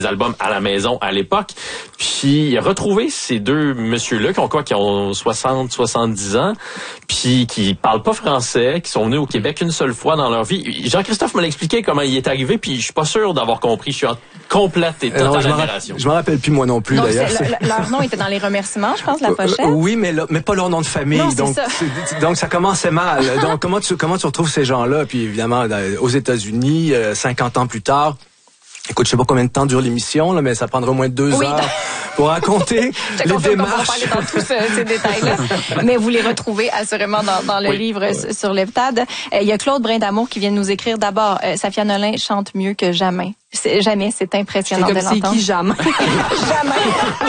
albums à la maison à l'époque. Puis il a retrouvé ces deux messieurs-là qui ont 60, 70 ans, puis qui parlent pas français, qui sont venus au Québec une seule fois dans leur vie. Jean-Christophe me l'a expliqué comment il est arrivé, puis je suis pas sûr d'avoir compris. Je suis en complète et totale admiration. Je m'en rappelle plus moi non plus. Donc, d'ailleurs. Leur nom était dans les remerciements, je pense, la pochette. Oui, mais pas leur nom de famille. Non, donc ça commençait mal. Donc comment tu retrouves ces gens-là? Puis évidemment, aux États-Unis, 50 ans plus tard. Écoute, je sais pas combien de temps dure l'émission, là, mais ça prendra au moins 2 heures pour raconter les démarches. On va parler dans tous ces détails-là. Mais vous les retrouvez assurément dans le livre sur l'heptade. Il y a Claude Brindamour qui vient de nous écrire d'abord. Safia Nolin chante mieux que jamais. C'est impressionnant de l'entendre. C'est qui jamais? Jamais.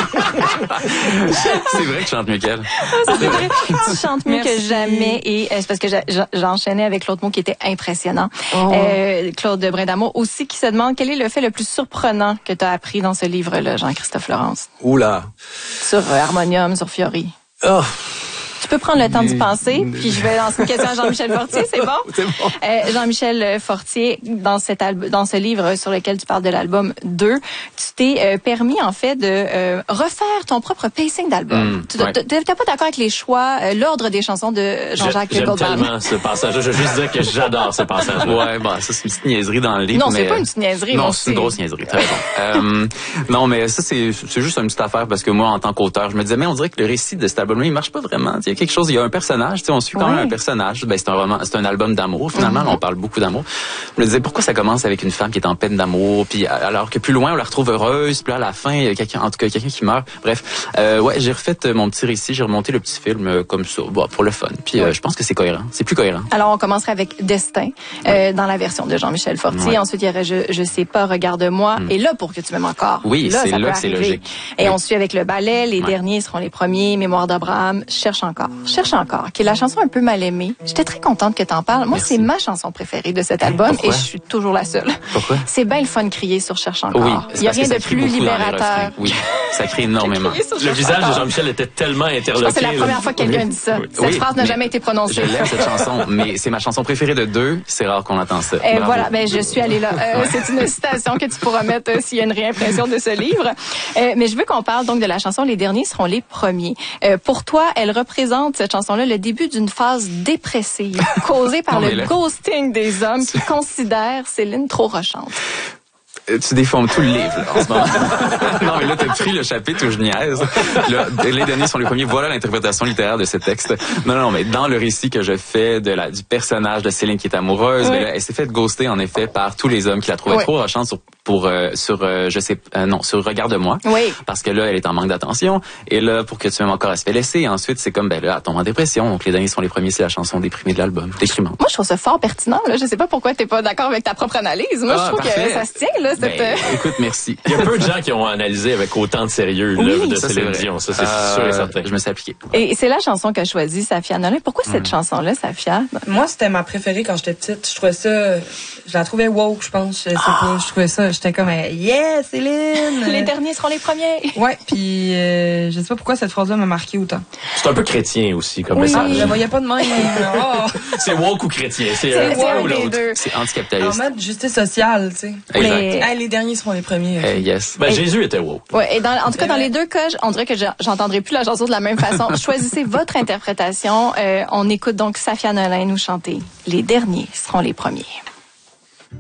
C'est vrai que je chante mieux qu'elle. C'est vrai. Tu chantes mieux que jamais. Et c'est parce que j'enchaînais avec l'autre mot qui était impressionnant. Claude Brindamour aussi qui se demande quel est le fait le plus surprenant que tu as appris dans ce livre-là, Jean-Christophe Laurence. Oula. Sur Harmonium, sur Fiori. Oh. Tu peux prendre le temps d'y penser, puis je vais lancer une question à Jean-Michel Fortier, c'est bon? C'est bon. Jean-Michel Fortier, dans ce livre sur lequel tu parles de l'album 2, tu t'es permis en fait de refaire ton propre pacing d'album. Tu n'es pas d'accord avec les choix, l'ordre des chansons de Jean-Jacques Goldman? J'aime tellement ce passage-là. Je veux juste dire que j'adore ce passage. Ouais, bah ça c'est une petite niaiserie dans le livre. Non, c'est pas une petite niaiserie. Non, c'est une grosse niaiserie. T'as raison. Non, mais ça c'est juste une petite affaire parce que moi en tant qu'auteur, je me disais mais on dirait que le récit de cet album-là il marche pas vraiment. Il y a quelque chose, il y a un personnage, tu sais, on suit quand même un personnage. Ben c'est un roman, c'est un album d'amour. Finalement, on parle beaucoup d'amour. Je me disais pourquoi ça commence avec une femme qui est en peine d'amour, puis alors que plus loin on la retrouve heureuse, puis là à la fin il y a quelqu'un qui meurt. Bref, j'ai refait mon petit récit, j'ai remonté le petit film comme ça, pour le fun. Puis je pense que c'est cohérent, c'est plus cohérent. Alors on commencerait avec Destin dans la version de Jean-Michel Fortier. Ensuite il y aurait je sais pas, regarde-moi. Et là pour que tu m'aimes encore. Oui, là, c'est là que c'est logique. Et on suit avec le ballet, les derniers seront les premiers, Mémoire d'Abraham, Cherche encore, qui est la chanson un peu mal aimée. J'étais très contente que t'en parles. Moi, c'est ma chanson préférée de cet album. Pourquoi? Et je suis toujours la seule. Pourquoi? C'est bien le fun de crier sur Cherche encore. Oui, il y a rien de plus libérateur. Oui, ça crie énormément. Le visage de Jean-Michel était tellement interloqué. C'est la première fois que quelqu'un dit ça. Cette phrase n'a jamais été prononcée. Je l'aime cette chanson, mais c'est ma chanson préférée de 2. C'est rare qu'on entend ça. Et voilà, je suis allée là. C'est une citation que tu pourras mettre s'il y a une réimpression de ce livre. Mais je veux qu'on parle donc de la chanson Les derniers seront les premiers. Pour toi, elle représente cette chanson-là le début d'une phase dépressive causée par le ghosting des hommes qui considèrent Céline trop rochante. Tu déformes tout le livre, là, en ce moment. Non, mais là, t'as pris le chapitre où je niaise. Là, les derniers sont les premiers. Voilà l'interprétation littéraire de ce texte. Non, mais dans le récit que je fais du personnage de Céline qui est amoureuse, elle s'est fait ghoster, en effet, par tous les hommes qui la trouvaient trop rochante sur Regarde-moi. Oui. Parce que là, elle est en manque d'attention. Et là, pour que tu m'aimes encore, elle se fait laisser. Et ensuite, c'est comme, là, elle tombe en dépression. Donc, les derniers sont les premiers, c'est la chanson déprimée de l'album. Déprimante. Moi, je trouve ça fort pertinent, là. Je sais pas pourquoi t'es pas d'accord avec ta propre analyse. Moi, je trouve que ça se tient, là. Écoute, merci. Il y a peu de gens qui ont analysé avec autant de sérieux l'œuvre de Céline Dion. Ça, c'est sûr et certain. Je me suis appliqué. Et c'est la chanson qu'a choisie Safia Nolin. Pourquoi cette chanson-là, Safia? Moi, c'était ma préférée quand j'étais petite. Je trouvais ça... Je la trouvais woke, je pense. Je trouvais ça... J'étais comme... Yeah, Céline! Les derniers seront les premiers. Ouais, puis je sais pas pourquoi cette phrase-là m'a marqué autant. C'est un peu chrétien aussi comme message. Je la voyais pas de même. C'est woke ou chrétien. C'est un ou des l'autre. deux. C'est anticapitaliste. En mode justice sociale, tu sais. Exact. Les derniers seront les premiers. Yes. Jésus était woke. Ouais, et en tout cas, dans les deux cas, on dirait que j'entendrai plus la chanson de la même façon. Choisissez votre interprétation. On écoute donc Safia Nolin nous chanter « Les derniers seront les premiers ».